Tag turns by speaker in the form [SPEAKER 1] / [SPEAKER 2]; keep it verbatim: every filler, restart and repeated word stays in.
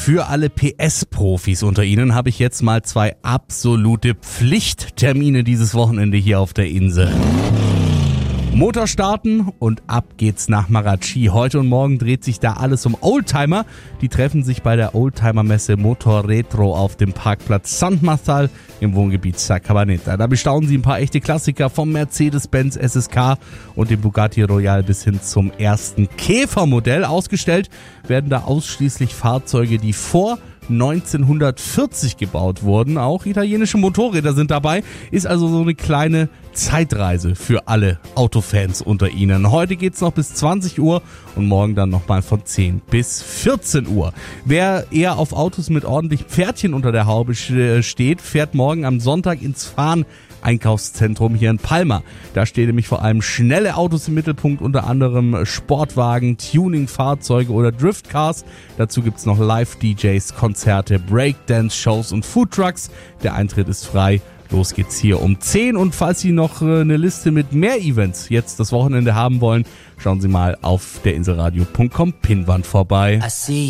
[SPEAKER 1] Für alle P S-Profis unter Ihnen habe ich jetzt mal zwei absolute Pflichttermine dieses Wochenende hier auf der Insel. Motor starten und ab geht's nach Marachi. Heute und morgen dreht sich da alles um Oldtimer. Die treffen sich bei der Oldtimer-Messe Motor Retro auf dem Parkplatz San Martal im Wohngebiet Sacabaneta. Da bestaunen Sie ein paar echte Klassiker vom Mercedes-Benz S S K und dem Bugatti Royale bis hin zum ersten Käfermodell. Ausgestellt werden da ausschließlich Fahrzeuge, die vor neunzehnhundertvierzig gebaut wurden. Auch italienische Motorräder sind dabei. Ist also so eine kleine Zeitreise für alle Autofans unter Ihnen. Heute geht's noch bis zwanzig Uhr und morgen dann nochmal von zehn bis vierzehn Uhr. Wer eher auf Autos mit ordentlichen Pferdchen unter der Haube steht, fährt morgen am Sonntag ins Fahren Einkaufszentrum hier in Palma. Da stehen nämlich vor allem schnelle Autos im Mittelpunkt, unter anderem Sportwagen, Tuning-Fahrzeuge oder Driftcars. Dazu gibt's noch Live-D Js, Konzerte, Breakdance-Shows und Foodtrucks. Der Eintritt ist frei. Los geht's hier um zehn. Und falls Sie noch eine Liste mit mehr Events jetzt das Wochenende haben wollen, schauen Sie mal auf der inselradio punkt com Pinnwand vorbei.